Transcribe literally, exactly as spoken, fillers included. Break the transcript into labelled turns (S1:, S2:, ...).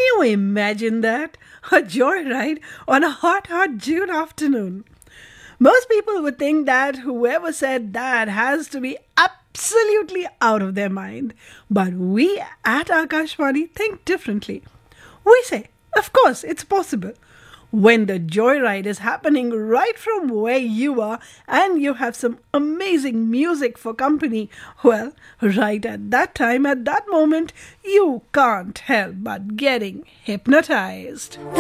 S1: you imagine that? A joyride on a hot, hot June afternoon. Most people would think that whoever said that has to be absolutely out of their mind. But we at Akashvani think differently. We say, of course, it's possible. When the joyride is happening right from where you are and you have some amazing music for company, well, right at that time, at that moment, you can't help but getting hypnotized.